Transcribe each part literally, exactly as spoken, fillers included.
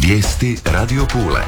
Vijesti Radio Pule.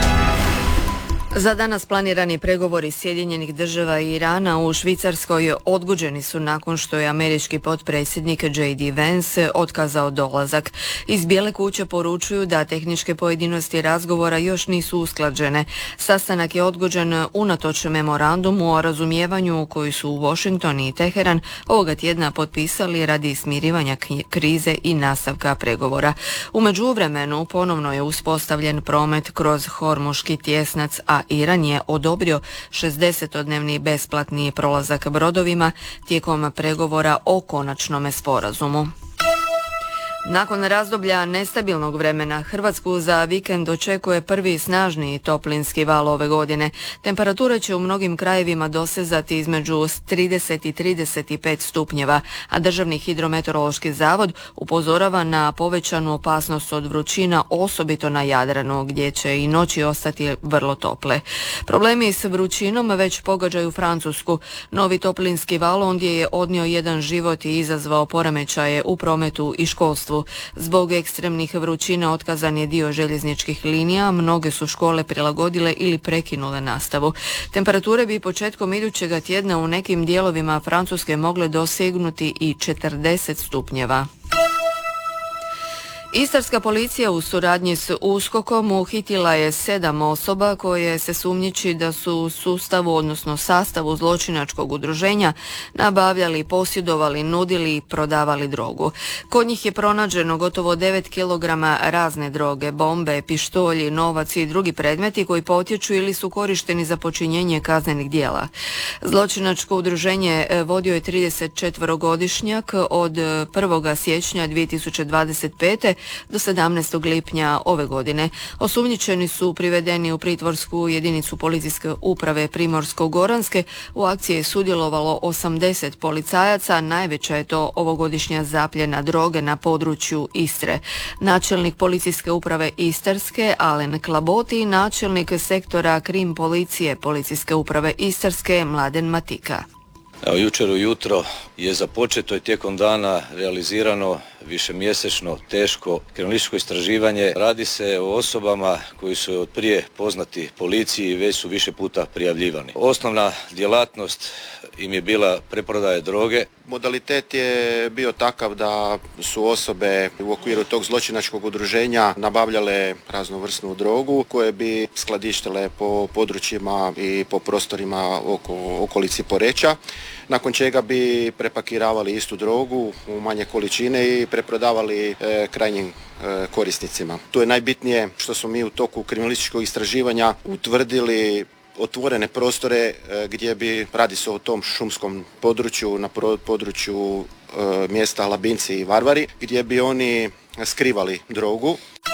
Za danas planirani pregovori Sjedinjenih država i Irana u Švicarskoj odgođeni su nakon što je američki potpredsjednik J D Vance otkazao dolazak. Iz Bijele kuće poručuju da tehničke pojedinosti razgovora još nisu usklađene. Sastanak je odgođen unatoč memorandumu o razumijevanju koji su Washington i Teheran ovoga tjedna potpisali radi smirivanja krize i nastavka pregovora. U međuvremenu ponovno je uspostavljen promet kroz Hormuški tjesnac, a Iran je odobrio šezdesetodnevni besplatni prolazak brodovima tijekom pregovora o konačnome sporazumu. Nakon razdoblja nestabilnog vremena, Hrvatsku za vikend očekuje prvi snažniji toplinski val ove godine. Temperature će u mnogim krajevima dosezati između trideset i trideset pet stupnjeva, a Državni hidrometeorološki zavod upozorava na povećanu opasnost od vrućina, osobito na Jadranu, gdje će i noći ostati vrlo tople. Problemi s vrućinom već pogađaju Francusku. Novi toplinski val ondje je odnio jedan život i izazvao poremećaje u prometu i školstvu. Zbog ekstremnih vrućina otkazan je dio željezničkih linija, mnoge su škole prilagodile ili prekinule nastavu. Temperature bi početkom idućega tjedna u nekim dijelovima Francuske mogle dosegnuti i četrdeset stupnjeva. Istarska policija u suradnji s USKOK-om uhitila je sedam osoba koje se sumnjiči da su u sustavu, odnosno sastavu zločinačkog udruženja nabavljali, posjedovali, nudili i prodavali drogu. Kod njih je pronađeno gotovo devet kilograma razne droge, bombe, pištolji, novac i drugi predmeti koji potječu ili su korišteni za počinjenje kaznenih djela. Zločinačko udruženje vodio je tridesetčetverogodišnjak od prvog siječnja dvije tisuće dvadeset pete do sedamnaestog lipnja ove godine. Osumnjičeni su privedeni u pritvorsku jedinicu policijske uprave Primorsko-goranske. U akciji je sudjelovalo osamdeset policajaca, najveća je to ovogodišnja zapljena droge na području Istre. Načelnik policijske uprave Istarske Alen Klaboti i načelnik sektora krim policije policijske uprave Istarske Mladen Matika. Evo, jučer ujutro je započeto i tijekom dana realizirano višemjesečno teško kriminalističko istraživanje. Radi se o osobama koji su od prije poznati policiji i već su više puta prijavljivani. Osnovna djelatnost im je bila preprodaja droge. Modalitet je bio takav da su osobe u okviru tog zločinačkog udruženja nabavljale raznovrsnu drogu koje bi skladištile po područjima i po prostorima oko okolici Poreča, nakon čega bi prepakiravali istu drogu u manje količine i preprodavali e, krajnjim e, korisnicima. Tu je najbitnije što smo mi u toku kriminalističkog istraživanja utvrdili otvorene prostore e, gdje bi, radi se o tom šumskom području, na pro, području e, mjesta Labinci i Varvari, gdje bi oni skrivali drogu.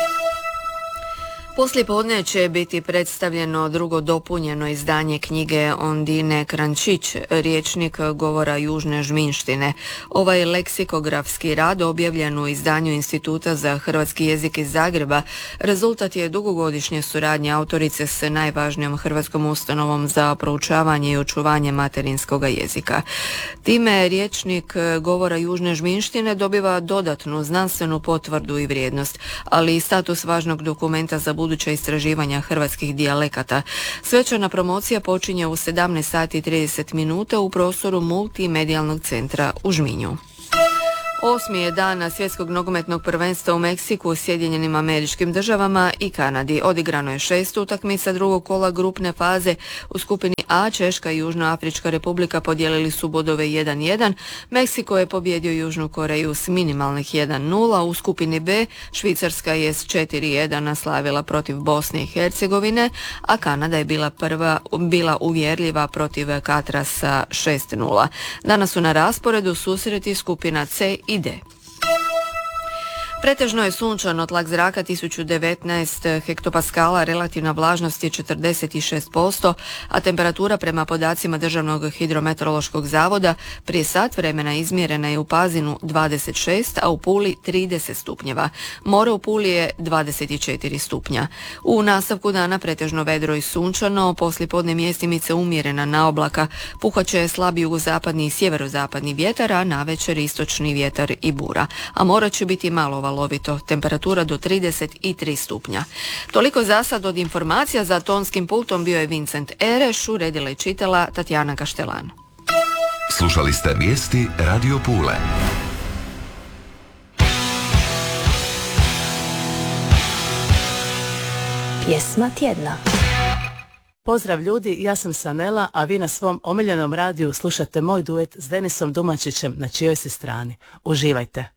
Poslijepodne će biti predstavljeno drugo dopunjeno izdanje knjige Ondine Krančić, Rječnik govora Južne Žminštine. Ovaj leksikografski rad objavljen u izdanju Instituta za hrvatski jezik iz Zagreba rezultat je dugogodišnje suradnje autorice s najvažnijom hrvatskom ustanovom za proučavanje i očuvanje materinskoga jezika. Time Rječnik govora Južne Žminštine dobiva dodatnu znanstvenu potvrdu i vrijednost, ali i status važnog dokumenta za buduća istraživanja hrvatskih dijalekata. Svečana promocija počinje u sedamnaest sati i trideset minuta u prostoru multimedijalnog centra u Žminju. Osmi je dan svjetskog nogometnog prvenstva u Meksiku, Sjedinjenim Američkim Državama i Kanadi. Odigrano je šest utakmica drugog kola grupne faze. U skupini A Češka i Južnoafrička Republika podijelili su bodove jedan jedan. Meksiko je pobjedio Južnu Koreju s minimalnih jedan nula. U skupini B Švicarska je s četiri jedan naslavila protiv Bosne i Hercegovine, a Kanada je bila prva bila uvjerljiva protiv Katra sa šest nula. Danas su na rasporedu susreti skupina C i D. Pretežno je sunčano, tlak zraka tisuću devetnaest hektopaskala, relativna vlažnost je četrdeset šest posto, a temperatura prema podacima Državnog hidrometeorološkog zavoda prije sat vremena izmjerena je u Pazinu dvadeset šest, a u Puli trideset stupnjeva. More u Puli je dvadeset četiri stupnja. U nastavku dana pretežno vedro i sunčano, poslijepodne mjestimice umjerena naoblaka, puhaće slabi jugozapadni i sjeverozapadni vjetar, a navečer istočni vjetar i bura. A mora će biti malo valovito, temperatura do trideset tri stupnja. Toliko za sad od informacija. Za tonskim pultom bio je Vincent Ereš, uredila i čitala Tatjana Kaštelan. Slušali ste vijesti Radio Pule. Pjesma tjedna. Pozdrav ljudi, ja sam Sanela, a vi na svom omiljenom radiju slušate moj duet s Denisom Dumančićem Na čijoj si strani. Uživajte.